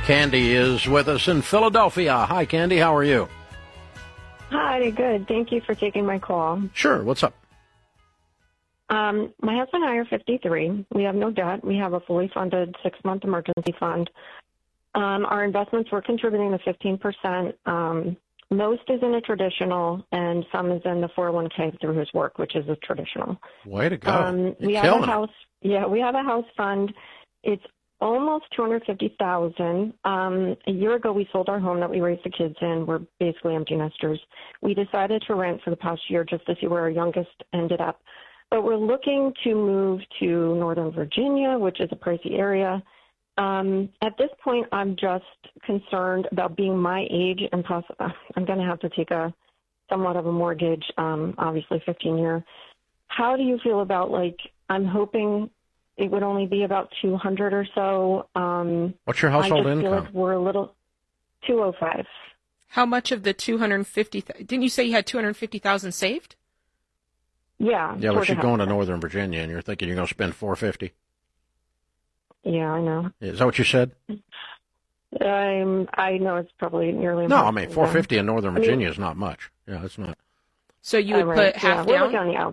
Candy is with us in Philadelphia. Hi, Candy. How are you? Hi, good. Thank you for taking my call. Sure. What's up? My husband and I are 53. We have no debt. We have a fully funded 6-month emergency fund. Our investments, we're contributing to 15%. Most is in a traditional, and some is in the 401k through his work, which is a traditional. Way to go. We have a house. Yeah, we have a house fund. It's almost $250,000. A year ago, we sold our home that we raised the kids in. We're basically empty nesters. We decided to rent for the past year just to see where our youngest ended up. But we're looking to move to Northern Virginia, which is a pricey area. At this point, I'm just concerned about being my age and I'm going to have to take somewhat of a mortgage, obviously 15-year. How do you feel about, I'm hoping it would only be about 200 or so. What's your household income? I just feel like we're a little 205. How much of the 250? Didn't you say you had 250,000 saved? Yeah. Yeah, but you're going to Northern Virginia, and you're thinking you're going to spend 450. Yeah, I know. Is that what you said? I know it's probably nearly. No, I mean 450 in Northern Virginia is not much. Yeah, it's not. So you would put half down? We're looking on the